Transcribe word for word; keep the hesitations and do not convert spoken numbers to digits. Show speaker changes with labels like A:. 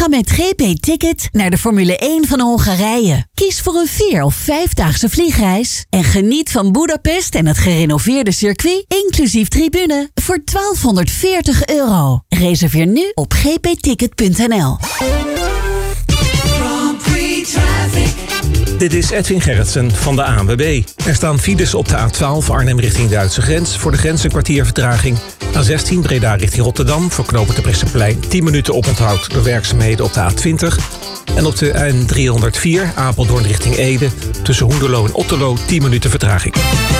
A: Ga met G P Ticket naar de Formule één van Hongarije. Kies voor een vier- of vijfdaagse vliegreis en geniet van Budapest en het gerenoveerde circuit, inclusief tribune, voor twaalfhonderdveertig euro. Reserveer nu op g p ticket punt n l.
B: Dit is Edwin Gerritsen van de A N W B. Er staan files op de A twaalf Arnhem richting Duitse grens. Voor de grens een kwartier vertraging. A zestien Breda richting Rotterdam. Voor knooppunt de Presseplein tien minuten oponthoud door werkzaamheden op de A twintig. En op de N driehonderdvier Apeldoorn richting Ede. Tussen Hoenderloo en Otterlo tien minuten vertraging.